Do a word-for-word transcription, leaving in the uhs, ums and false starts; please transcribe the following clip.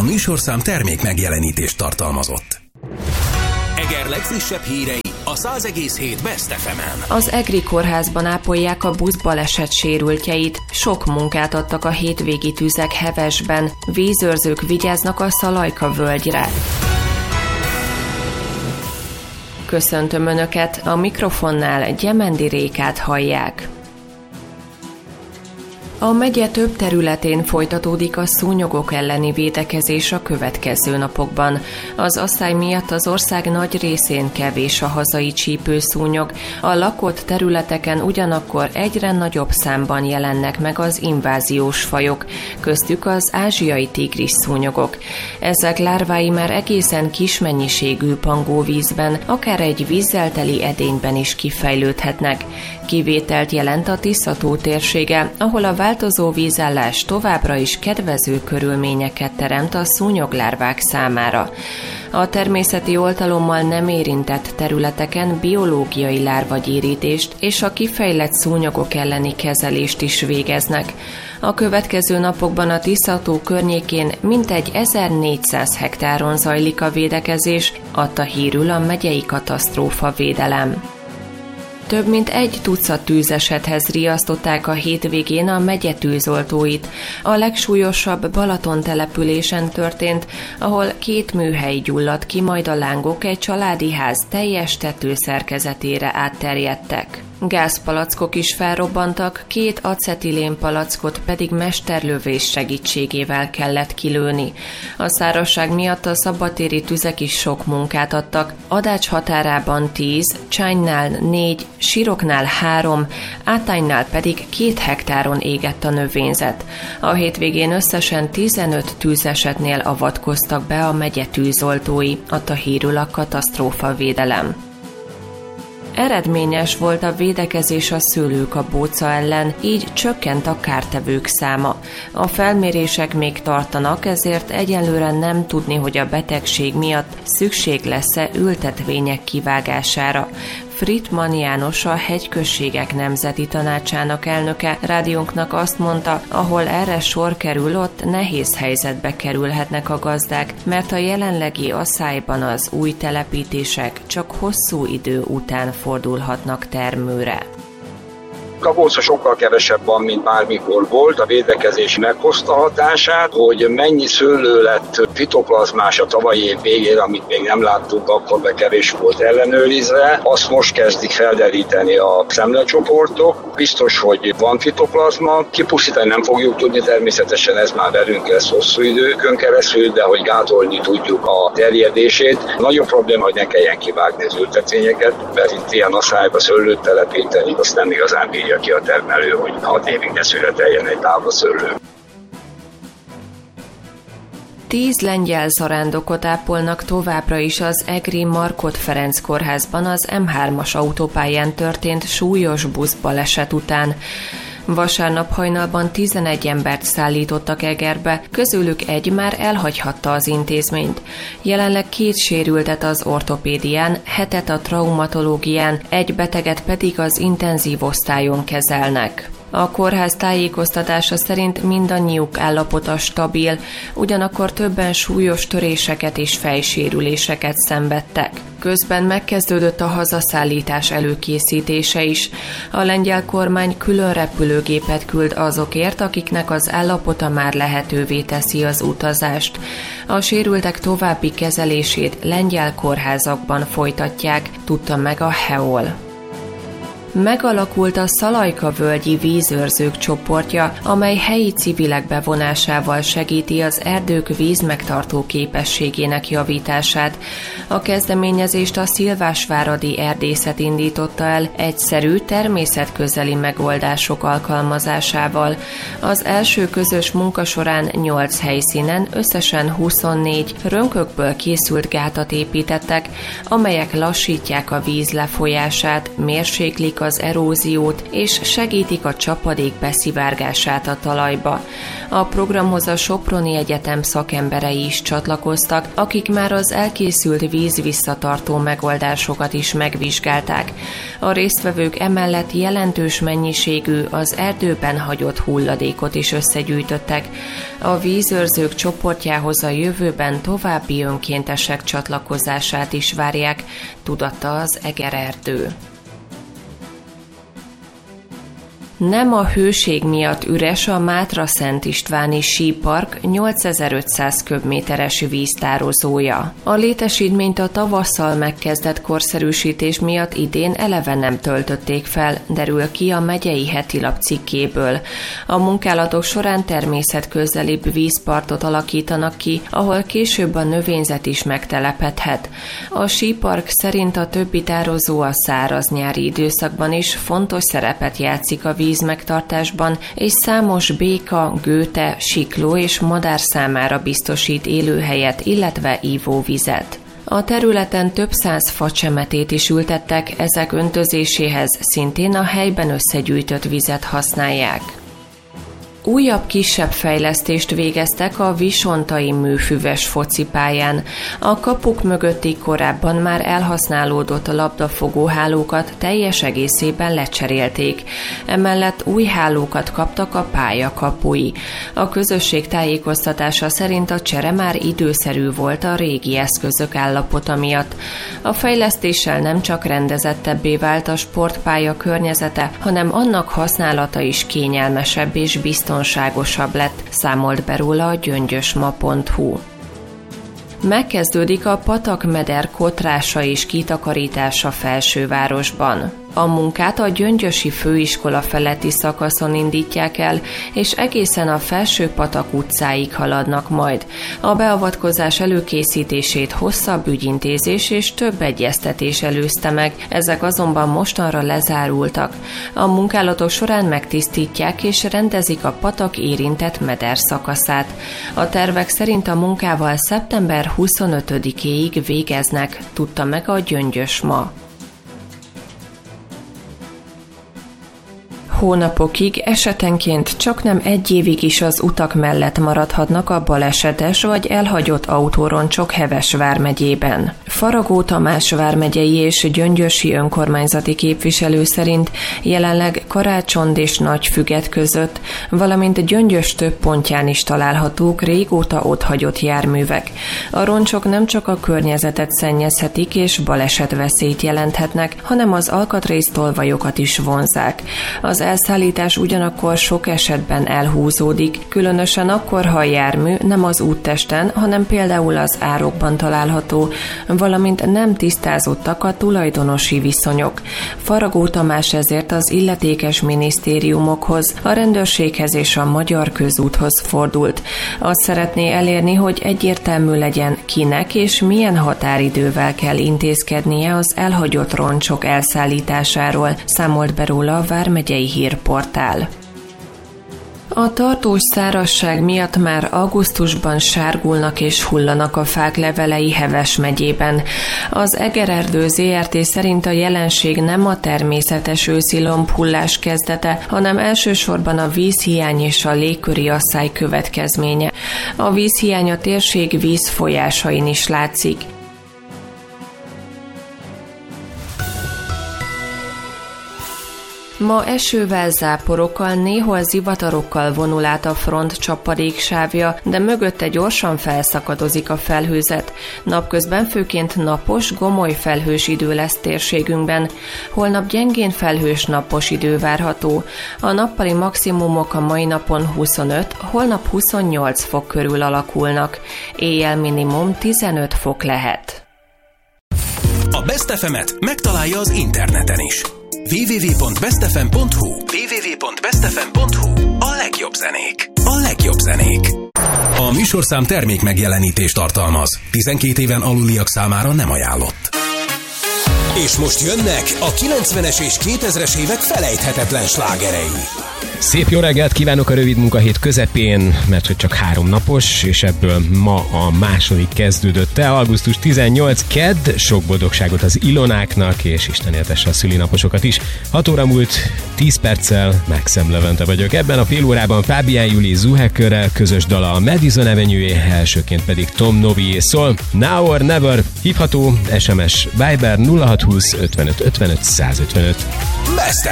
műsorszám termék megjelenítést tartalmazott. Eger legfrissebb hírei a száz egész hét Best ef emen. Az Egri kórházban ápolják a buszbaleset sérültjeit. Sok munkát adtak a hétvégi tüzek Hevesben. Vízőrzők vigyáznak a Szalajka völgyre. Köszöntöm Önöket, a mikrofonnál Gyemendi Rékát hallják. A megye több területén folytatódik a szúnyogok elleni védekezés a következő napokban. Az asszály miatt az ország nagy részén kevés a hazai csípőszúnyog, a lakott területeken ugyanakkor egyre nagyobb számban jelennek meg az inváziós fajok, köztük az ázsiai tigrisszúnyogok. Ezek lárvái már egészen kis mennyiségű pangóvízben, akár egy vízzel teli edényben is kifejlődhetnek. Kivételt jelent a Tisza-tó térsége, ahol a változó vízállás továbbra is kedvező körülményeket teremt a szúnyoglárvák számára. A természeti oltalommal nem érintett területeken biológiai lárvagyérítést és a kifejlett szúnyogok elleni kezelést is végeznek. A következő napokban a Tisza-tó környékén mintegy ezernégyszáz hektáron zajlik a védekezés, adta hírül a megyei katasztrófavédelem. Több mint egy tucat tűzesethez riasztották a hétvégén a megye tűzoltóit. A legsúlyosabb Balaton településen történt, ahol két műhely gyulladt ki, majd a lángok egy családi ház teljes tetőszerkezetére átterjedtek. Gázpalackok is felrobbantak, két acetilén palackot pedig mesterlövés segítségével kellett kilőni. A szárazság miatt a szabadtéri tüzek is sok munkát adtak. Adács határában tíz, Csánynál négy, Siroknál három, Átánynál pedig két hektáron égett a növényzet. A hétvégén összesen tizenöt tűzesetnél avatkoztak be a megye tűzoltói, adta hírül a katasztrófavédelem. Eredményes volt a védekezés a szőlőkabóca ellen, így csökkent a kártevők száma. A felmérések még tartanak, ezért egyelőre nem tudni, hogy a betegség miatt szükség lesz-e ültetvények kivágására. Friedman János, a Hegyközségek Nemzeti Tanácsának elnöke rádiónknak azt mondta, ahol erre sor kerül, ott nehéz helyzetbe kerülhetnek a gazdák, mert a jelenlegi asszályban az új telepítések csak hosszú idő után fordulhatnak termőre. Kabóca sokkal kevesebb van, mint bármikor volt. A védekezés meghozta hatását, hogy mennyi szőlő lett fitoplazmás a tavalyi év végén, amit még nem láttunk, akkor be kevés volt ellenőrizve. Azt most kezdik felderíteni a szemlecsoportok. Biztos, hogy van fitoplazma. Kipusztítani nem fogjuk tudni, természetesen ez már velünk lesz hosszú időkön keresztül, de hogy gátolni tudjuk a terjedését. Nagyon probléma, hogy ne kelljen kivágni az ültetvényeket, mert itt ilyen asszályba szőlőt telepíteni, azt nem igazán bírja ki a termelő, hogy hat évig ne születeljen egy tábla szőlő. Tíz lengyel zarándokot ápolnak továbbra is az egri Markhot Ferenc kórházban az em hármas autópályán történt súlyos buszbaleset után. Vasárnap hajnalban tizenegy embert szállítottak Egerbe, közülük egy már elhagyhatta az intézményt. Jelenleg két sérültet az ortopédián, hetet a traumatológián, egy beteget pedig az intenzív osztályon kezelnek. A kórház tájékoztatása szerint mindannyiuk állapota stabil, ugyanakkor többen súlyos töréseket és fejsérüléseket szenvedtek. Közben megkezdődött a hazaszállítás előkészítése is. A lengyel kormány külön repülőgépet küld azokért, akiknek az állapota már lehetővé teszi az utazást. A sérültek további kezelését lengyel kórházakban folytatják, tudta meg a há e o el. Megalakult a Szalajka völgyi vízőrzők csoportja, amely helyi civilek bevonásával segíti az erdők vízmegtartó képességének javítását. A kezdeményezést a Szilvásváradi Erdészet indította el egyszerű, természetközeli megoldások alkalmazásával. Az első közös munka során nyolc helyszínen összesen huszonnégy rönkökből készült gátat építettek, amelyek lassítják a víz lefolyását, mérséklik az eróziót és segítik a csapadék beszivárgását a talajba. A programhoz a Soproni Egyetem szakemberei is csatlakoztak, akik már az elkészült vízvisszatartó megoldásokat is megvizsgálták. A résztvevők emellett jelentős mennyiségű az erdőben hagyott hulladékot is összegyűjtöttek. A vízőrzők csoportjához a jövőben további önkéntesek csatlakozását is várják, tudatta az Egererdő. Nem a hőség miatt üres a Mátra-Szent Istváni sípark nyolcezer-ötszáz köbméteres víztározója. A létesítményt a tavasszal megkezdett korszerűsítés miatt idén eleve nem töltötték fel, derül ki a Megyei Hetilap cikkéből. A munkálatok során természetközelibb vízpartot alakítanak ki, ahol később a növényzet is megtelepedhet. A sípark szerint a többi tározó a száraz nyári időszakban is fontos szerepet játszik a víz vízmegtartásban, és számos béka, gőte, sikló és madár számára biztosít élőhelyet, illetve ivóvizet. A területen több száz facsemetét is ültettek, ezek öntözéséhez szintén a helyben összegyűjtött vizet használják. Újabb kisebb fejlesztést végeztek a visontai műfüves focipályán. A kapuk mögötti korábban már elhasználódott labdafogóhálókat teljes egészében lecserélték. Emellett új hálókat kaptak a pálya kapui. A közösség tájékoztatása szerint a csere már időszerű volt a régi eszközök állapota miatt. A fejlesztéssel nem csak rendezettebbé vált a sportpálya környezete, hanem annak használata is kényelmesebb és biztonságosabb. biztonságosabb lett, számolt be róla a gyöngyösma pont hu. Megkezdődik a patakmeder kotrása és kitakarítása Felsővárosban. A munkát a Gyöngyösi Főiskola feletti szakaszon indítják el, és egészen a Felsőpatak utcáig haladnak majd. A beavatkozás előkészítését hosszabb ügyintézés és több egyeztetés előzte meg, ezek azonban mostanra lezárultak. A munkálatok során megtisztítják és rendezik a patak érintett meder szakaszát. A tervek szerint a munkával szeptember huszonötödikéig végeznek, tudta meg a Gyöngyösma. Hónapokig, esetenként csaknem egy évig is az utak mellett maradhatnak a balesetes vagy elhagyott autóroncsok Heves vármegyében. Faragó Tamás vármegyei és gyöngyösi önkormányzati képviselő szerint jelenleg Karácsond és Nagyfüget között, valamint Gyöngyös több pontján is találhatók régóta otthagyott járművek. A roncsok nem csak a környezetet szennyezhetik és balesetveszélyt jelenthetnek, hanem az alkatrésztolvajokat is vonzzák. Az elszállítás ugyanakkor sok esetben elhúzódik, különösen akkor, ha a jármű nem az úttesten, hanem például az árokban található, valamint nem tisztázottak a tulajdonosi viszonyok. Faragó Tamás ezért az illetékes minisztériumokhoz, a rendőrséghez és a Magyar Közúthoz fordult. Azt szeretné elérni, hogy egyértelmű legyen, kinek és milyen határidővel kell intézkednie az elhagyott roncsok elszállításáról, számolt be róla a Vármegyei Hírportál. A tartós szárazság miatt már augusztusban sárgulnak és hullanak a fák levelei Heves megyében. Az Egererdő zé er té szerint a jelenség nem a természetes őszi lombhullás kezdete, hanem elsősorban a vízhiány és a légköri asszály következménye. A vízhiány a térség vízfolyásain is látszik. Ma esővel, záporokkal, néhol zivatarokkal vonul át a front csapadéksávja, de mögötte gyorsan felszakadozik a felhőzet. Napközben főként napos, gomoly felhős idő lesz térségünkben. Holnap gyengén felhős napos idő várható. A nappali maximumok a mai napon huszonöt, holnap huszonnyolc fok körül alakulnak. Éjjel minimum tizenöt fok lehet. A Best ef emet megtalálja az interneten is. double-u double-u double-u pont best f m pont h u double-u double-u double-u pont best f m pont h u A legjobb zenék. A legjobb zenék. A műsorszám termék megjelenítést tartalmaz. tizenkét éven aluliak számára nem ajánlott. És most jönnek a kilencvenes és kétezres évek felejthetetlen slágerei. Szép jó reggelt kívánok a rövid munkahét közepén, mert hogy csak három napos, és ebből ma a második kezdődött el. augusztus tizennyolc kedd, sok boldogságot az Ilonáknak, és Isten éltesse a szülinaposokat is. hat óra múlt tíz perccel, Maxem Levente vagyok. Ebben a fél órában Fábián Juli Zuhekörrel közös dala a Madison Avenue-é, elsőként pedig Tom Novié szól. Now or Never, hívható es em es Viber nulla hat húsz ötvenöt ötvenöt százötvenöt. Best